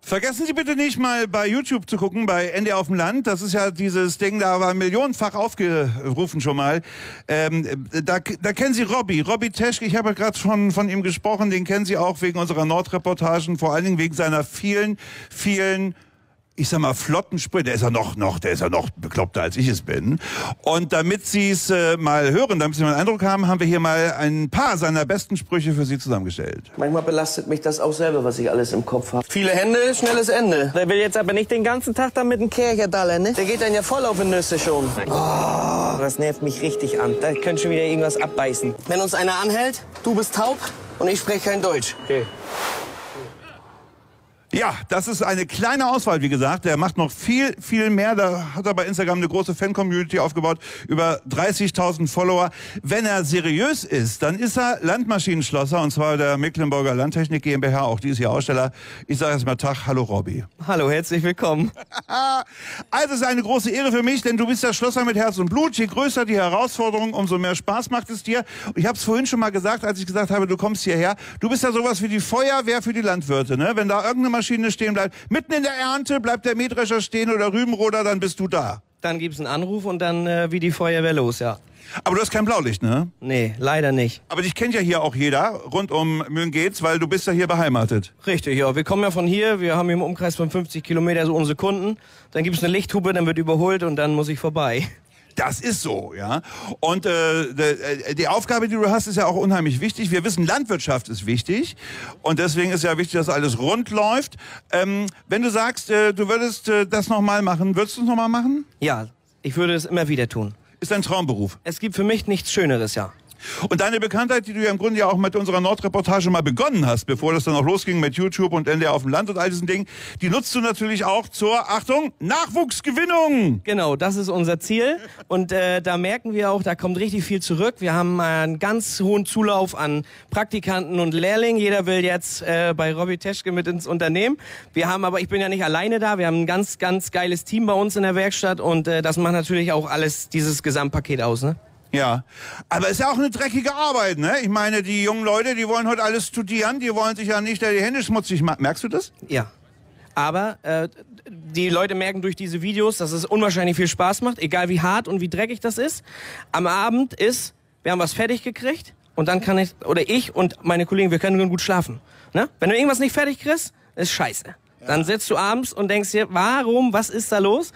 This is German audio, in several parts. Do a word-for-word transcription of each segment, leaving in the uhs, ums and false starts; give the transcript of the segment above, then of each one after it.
Vergessen Sie bitte nicht mal bei YouTube zu gucken, bei N D R auf dem Land. Das ist ja dieses Ding, da war millionenfach aufgerufen schon mal. Ähm, da, da kennen Sie Robby, Robby Teschke. Ich habe ja gerade schon von ihm gesprochen. Den kennen Sie auch wegen unserer Nordreportagen, vor allen Dingen wegen seiner vielen, vielen, ich sag mal, flotten Sprüche. Der ist ja noch, noch, der ist ja noch bekloppter, als ich es bin. Und damit Sie es äh, mal hören, damit Sie mal einen Eindruck haben, haben wir hier mal ein paar seiner besten Sprüche für Sie zusammengestellt. Manchmal belastet mich das auch selber, was ich alles im Kopf habe. Viele Hände, schnelles Ende. Der will jetzt aber nicht den ganzen Tag da mit dem Kercher dallern, ne? Der geht dann ja voll auf die Nüsse schon. Oh, das nervt mich richtig an. Da könnte schon wieder irgendwas abbeißen. Wenn uns einer anhält, du bist taub und ich spreche kein Deutsch. Okay. Ja, das ist eine kleine Auswahl, wie gesagt. Der macht noch viel, viel mehr. Da hat er bei Instagram eine große Fan-Community aufgebaut. Über dreißigtausend Follower. Wenn er seriös ist, dann ist er Landmaschinenschlosser. Und zwar der Mecklenburger Landtechnik GmbH. Auch die ist hier Aussteller. Ich sage erst mal Tag. Hallo, Robby. Hallo, herzlich willkommen. Also, es ist eine große Ehre für mich, denn du bist der Schlosser mit Herz und Blut. Je größer die Herausforderung, umso mehr Spaß macht es dir. Ich habe es vorhin schon mal gesagt, als ich gesagt habe, du kommst hierher. Du bist ja sowas wie die Feuerwehr für die Landwirte, ne? Wenn da irgendeine Maschine stehen bleibt, mitten in der Ernte bleibt der Mähdrescher stehen oder Rübenroder, dann bist du da. Dann gibt's einen Anruf und dann äh, wie die Feuerwehr los, ja. Aber du hast kein Blaulicht, ne? Nee, leider nicht. Aber dich kennt ja hier auch jeder rund um Mühlen-Geetz, weil du bist ja hier beheimatet. Richtig, ja. Wir kommen ja von hier, wir haben hier im Umkreis von fünfzig Kilometer so unsere Kunden. Dann gibt's eine Lichthupe, dann wird überholt und dann muss ich vorbei. Das ist so, ja. Und äh, die Aufgabe, die du hast, ist ja auch unheimlich wichtig. Wir wissen, Landwirtschaft ist wichtig. Und deswegen ist ja wichtig, dass alles rund läuft. Ähm, wenn du sagst, äh, du würdest äh, das nochmal machen, würdest du es nochmal machen? Ja, ich würde es immer wieder tun. Ist dein Traumberuf? Es gibt für mich nichts Schöneres, ja. Und deine Bekanntheit, die du ja im Grunde ja auch mit unserer Nordreportage mal begonnen hast, bevor das dann auch losging mit YouTube und N D R auf dem Land und all diesen Dingen, die nutzt du natürlich auch zur, Achtung, Nachwuchsgewinnung. Genau, das ist unser Ziel. Und äh, da merken wir auch, da kommt richtig viel zurück. Wir haben äh, einen ganz hohen Zulauf an Praktikanten und Lehrlingen. Jeder will jetzt äh, bei Robby Teschke mit ins Unternehmen. Wir haben aber, ich bin ja nicht alleine da, wir haben ein ganz, ganz geiles Team bei uns in der Werkstatt und äh, das macht natürlich auch alles, dieses Gesamtpaket aus, ne? Ja, aber ist ja auch eine dreckige Arbeit, ne? Ich meine, die jungen Leute, die wollen heute alles studieren, die wollen sich ja nicht die Hände schmutzig machen. Merkst du das? Ja. Aber äh, die Leute merken durch diese Videos, dass es unwahrscheinlich viel Spaß macht, egal wie hart und wie dreckig das ist. Am Abend ist, wir haben was fertig gekriegt und dann kann ich, oder ich und meine Kollegen, wir können gut schlafen. Ne? Wenn du irgendwas nicht fertig kriegst, ist scheiße. Ja. Dann sitzt du abends und denkst dir, warum, was ist da los?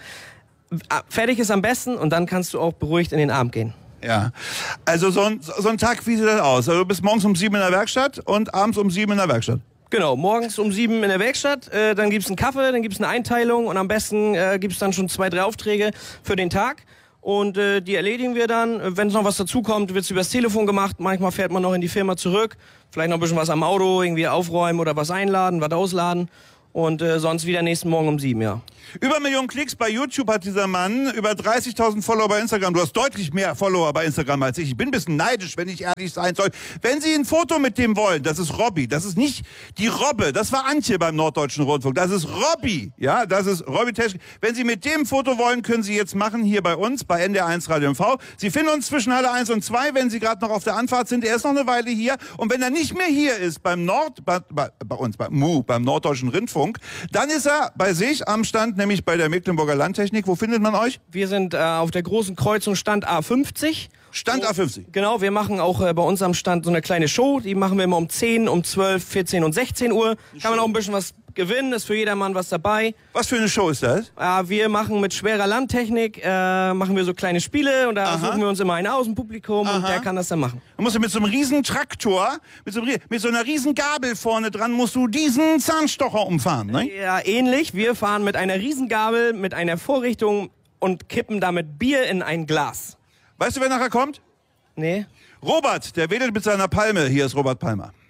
Fertig ist am besten und dann kannst du auch beruhigt in den Abend gehen. Ja, also so ein, so ein Tag, wie sieht das aus? Also du bist morgens um sieben in der Werkstatt und abends um sieben in der Werkstatt. Genau, morgens um sieben in der Werkstatt, äh, dann gibt's einen Kaffee, dann gibt's eine Einteilung und am besten äh, gibt's dann schon zwei, drei Aufträge für den Tag. Und äh, die erledigen wir dann. Wenn noch was dazukommt, wird's übers Telefon gemacht. Manchmal fährt man noch in die Firma zurück, vielleicht noch ein bisschen was am Auto, irgendwie aufräumen oder was einladen, was ausladen. Und äh, sonst wieder nächsten Morgen um sieben, ja. Über Millionen Klicks bei YouTube hat dieser Mann, über dreißigtausend Follower bei Instagram. Du hast deutlich mehr Follower bei Instagram als ich. Ich bin ein bisschen neidisch, wenn ich ehrlich sein soll. Wenn Sie ein Foto mit dem wollen, das ist Robby. Das ist nicht die Robbe. Das war Antje beim Norddeutschen Rundfunk. Das ist Robby. Ja, das ist Robby Teschke. Wenn Sie mit dem Foto wollen, können Sie jetzt machen hier bei uns, bei N D R eins Radio M V. Sie finden uns zwischen Halle eins und zwei, wenn Sie gerade noch auf der Anfahrt sind. Er ist noch eine Weile hier. Und wenn er nicht mehr hier ist beim Nord, bei, bei, bei uns, bei M U, beim Norddeutschen Rundfunk, dann ist er bei sich am Stand, nämlich bei der Mecklenburger Landtechnik. Wo findet man euch? Wir sind äh, auf der großen Kreuzung Stand A fünfzig. Stand A fünfzig. Genau, wir machen auch äh, bei uns am Stand so eine kleine Show. Die machen wir immer um zehn, um zwölf, vierzehn und sechzehn Uhr. Kann man auch ein bisschen was gewinnen, ist für jedermann was dabei. Was für eine Show ist das? Äh, wir machen mit schwerer Landtechnik, äh, machen wir so kleine Spiele und da Aha. suchen wir uns immer einen aus dem Publikum Aha. und der kann das dann machen. Du musst mit so einem riesen Traktor, mit so, einem, mit so einer riesen Gabel vorne dran, musst du diesen Zahnstocher umfahren, ne? Ja, ähnlich. Wir fahren mit einer Riesengabel, mit einer Vorrichtung und kippen damit Bier in ein Glas. Weißt du, wer nachher kommt? Nee. Robert, der wedelt mit seiner Palme. Hier ist Robert Palmer.